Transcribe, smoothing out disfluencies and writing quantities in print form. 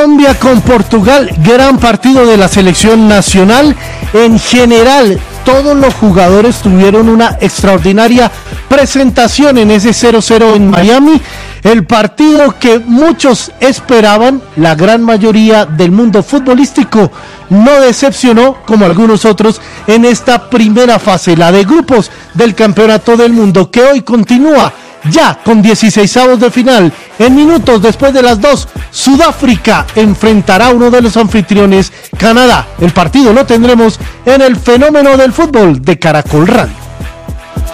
Colombia con Portugal, gran partido de la selección nacional. En general, todos los jugadores tuvieron una extraordinaria presentación en ese 0-0 en Miami. El partido que muchos esperaban, la gran mayoría del mundo futbolístico no decepcionó como algunos otros en esta primera fase, la de grupos del Campeonato del Mundo, que hoy continúa ya con 16avos de final. En minutos después de las 2, Sudáfrica enfrentará a uno de los anfitriones, Canadá. El partido lo tendremos en el Fenómeno del Fútbol de Caracol Radio.